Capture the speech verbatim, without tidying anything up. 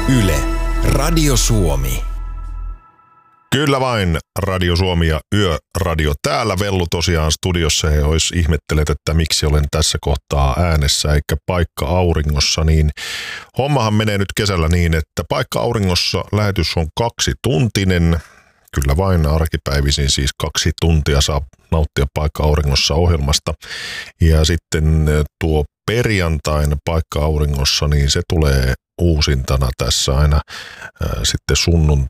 Yle, Radio Suomi. Kyllä vain, Radio Suomi ja Yöradio täällä. Vellu tosiaan studiossa ja jos ihmettelet, että miksi olen tässä kohtaa äänessä eikä Paikka Auringossa, niin hommahan menee nyt kesällä niin, että Paikka Auringossa lähetys on kaksituntinen. Kyllä vain arkipäivisin siis kaksi tuntia saa nauttia Paikka Auringossa ohjelmasta. Ja sitten tuo perjantain Paikka Auringossa, niin se tulee uusintana tässä aina ää, sitten sunnun